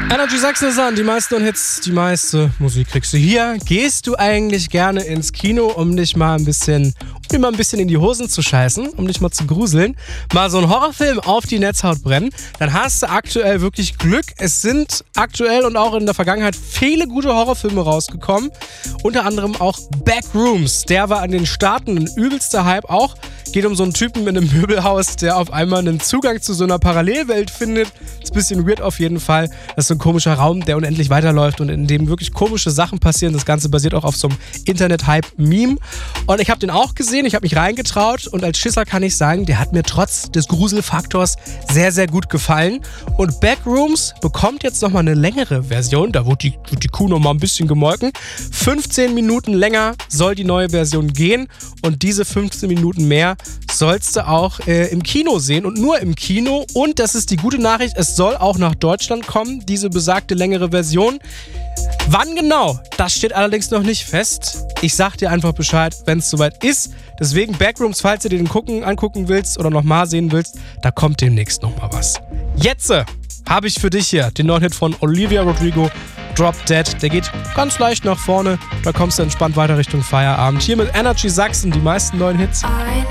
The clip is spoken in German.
Energy Sachsen ist an, die meisten Hits, die meiste Musik kriegst du hier. Gehst du eigentlich gerne ins Kino, um dir mal ein bisschen in die Hosen zu scheißen, um dich mal zu gruseln, mal so einen Horrorfilm auf die Netzhaut brennen, dann hast du aktuell wirklich Glück. Es sind aktuell und auch in der Vergangenheit viele gute Horrorfilme rausgekommen. Unter anderem auch Backrooms, der war an den Starten ein übelster Hype auch. Geht um so einen Typen in einem Möbelhaus, der auf einmal einen Zugang zu so einer Parallelwelt findet. Ist ein bisschen weird auf jeden Fall. Das ist so ein komischer Raum, der unendlich weiterläuft und in dem wirklich komische Sachen passieren. Das Ganze basiert auch auf so einem Internet-Hype-Meme. Und ich habe den auch gesehen, ich habe mich reingetraut und als Schisser kann ich sagen, der hat mir trotz des Gruselfaktors sehr, sehr gut gefallen. Und Backrooms bekommt jetzt nochmal eine längere Version. Da wurde die Kuh nochmal ein bisschen gemolken. 15 Minuten länger soll die neue Version gehen und diese 15 Minuten mehr sollst du auch im Kino sehen und nur im Kino. Und das ist die gute Nachricht, es soll auch nach Deutschland kommen, diese besagte längere Version. Wann genau? Das steht allerdings noch nicht fest. Ich sag dir einfach Bescheid, wenn es soweit ist. Deswegen Backrooms, falls du den angucken willst oder nochmal sehen willst, da kommt demnächst nochmal was. Jetzt habe ich für dich hier den neuen Hit von Olivia Rodrigo, Drop Dead. Der geht ganz leicht nach vorne. Da kommst du entspannt weiter Richtung Feierabend. Hier mit Energy Sachsen, die meisten neuen Hits.